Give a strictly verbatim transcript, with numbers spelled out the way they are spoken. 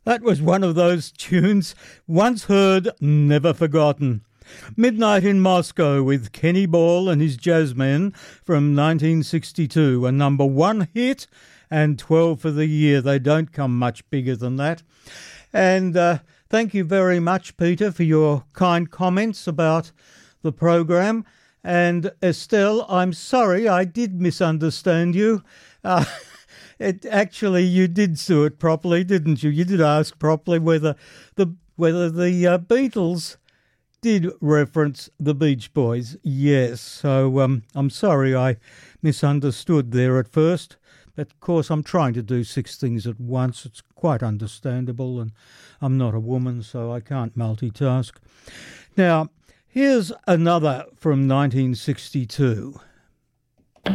That was one of those tunes, once heard, never forgotten. Midnight in Moscow with Kenny Ball and his Jazzmen from nineteen sixty-two, a number one hit and twelve for the year. They don't come much bigger than that. And uh, thank you very much, Peter, for your kind comments about the program. And Estelle, I'm sorry, I did misunderstand you. Uh, it actually, you did do it properly, didn't you? You did ask properly whether the whether the uh, Beatles did reference the Beach Boys. Yes, so um, I'm sorry I misunderstood there at first. But of course, I'm trying to do six things at once. It's quite understandable, and I'm not a woman, so I can't multitask. Now, here's another from nineteen sixty-two.